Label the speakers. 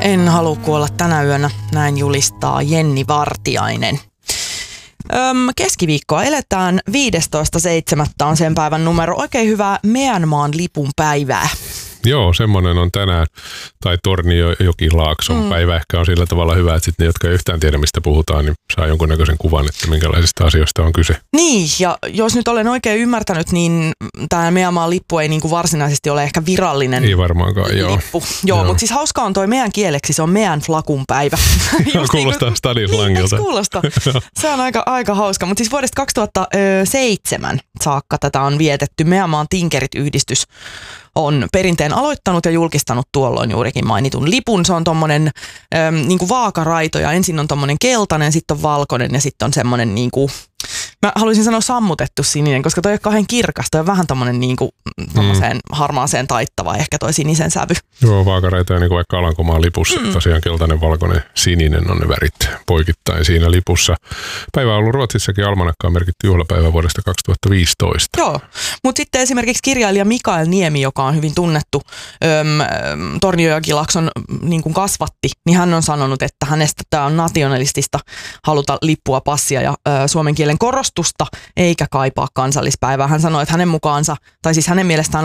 Speaker 1: En halua kuolla tänä yönä, näin julistaa Jenni Vartiainen. Keskiviikkoa eletään, 15.7. on sen päivän numero. Oikein hyvää Myanmaan lipun päivää.
Speaker 2: Joo, semmoinen on tänään, tai Torniojokilaakson päivä ehkä on sillä tavalla hyvä, että sitten ne, jotka ei yhtään tiedä, mistä puhutaan, niin saa jonkunnäköisen kuvan, että minkälaisista asioista on kyse.
Speaker 1: Niin, ja jos nyt olen oikein ymmärtänyt, niin tämä Myanmaan lippu ei niinku varsinaisesti ole ehkä virallinen
Speaker 2: ei varmaankaan,
Speaker 1: lippu. Joo, mutta siis hauskaa on toi meidän kieleksi, se on meidän flakun päivä.
Speaker 2: Kuulostaa stadislangilta.
Speaker 1: Kuulostaa. Se on aika hauska, mutta siis vuodesta 2007 saakka tätä on vietetty. Myanmaan Tinkerit-yhdistys on perinteen aloittanut ja julkistanut tuolloin juurikin mainitun lipun. Se on tommonen niinku vaakaraito ja ensin on tommonen keltainen, sitten on valkoinen ja sitten on semmonen niinku, mä haluaisin sanoa sammutettu sininen, koska toi ei ole kauhean kirkas. Toi on vähän tommonen niinku tommoseen harmaaseen taittava ehkä toi sinisen sävy.
Speaker 2: Joo, vaakaraito ja niinku vaikka Alankomaan lipussa. Tosiaan keltainen, valkoinen, sininen on ne värit poikittain siinä lipussa. Päivä on ollut Ruotsissakin almanakkaan merkitty juhlapäivä vuodesta 2015.
Speaker 1: Joo, mutta sitten esimerkiksi kirjailija Mikael Niemi, joka on hyvin tunnettu Torniojokilaakson niin kuin kasvatti, niin hän on sanonut, että hänestä tämä on nationalistista haluta lippua, passia ja suomen kielen korostusta, eikä kaipaa kansallispäivää. Hän sanoi, että hänen mukaansa, tai siis hänen mielestään